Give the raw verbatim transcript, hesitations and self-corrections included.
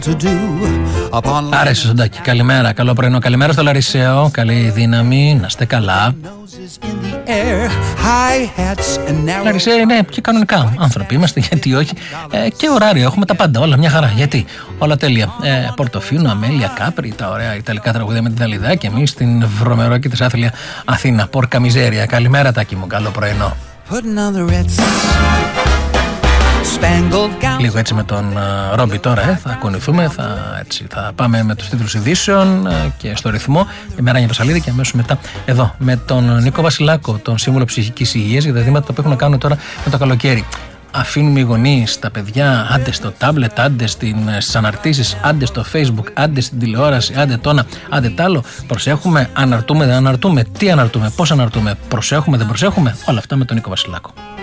Άρεσε Σοντάκη, καλημέρα, καλό πρωινό, καλημέρα στο Λαρισαίο, καλή δύναμη, να είστε καλά. Λαρισαίο είναι και κανονικά άνθρωποι είμαστε, γιατί όχι, ε, και ωράριο, έχουμε τα πάντα, όλα μια χαρά, γιατί όλα τέλεια. ε, Πορτοφίνο, Αμέλεια, Κάπρι, τα ωραία ιταλικά τραγούδια με την Δαλιδά και εμείς στην βρωμερόκη της άθλια Αθήνα. Πόρκα μιζέρια, καλημέρα Τάκη μου, καλό πρωινό. Λίγο έτσι με τον uh, Ρόμπι τώρα, ε, θα κουνηθούμε, θα, έτσι, θα πάμε με τους τίτλους ειδήσεων uh, και στο ρυθμό. Η Μεράνια Βασαλίδη και αμέσως μετά εδώ με τον Νίκο Βασιλάκο, τον σύμβουλο ψυχικής υγείας, για τα ζητήματα που έχουν να κάνουν τώρα με το καλοκαίρι. Αφήνουμε οι γονείς, τα παιδιά, άντε στο τάμπλετ, άντε στις αναρτήσεις, άντε στο Facebook, άντε στην τηλεόραση, άντε τόνα, άντε τ' άλλο. Προσέχουμε, αναρτούμε, δεν αναρτούμε, τι αναρτούμε, πώς αναρτούμε, προσέχουμε, δεν προσέχουμε. Όλα αυτά με τον Νίκο Βασιλάκο.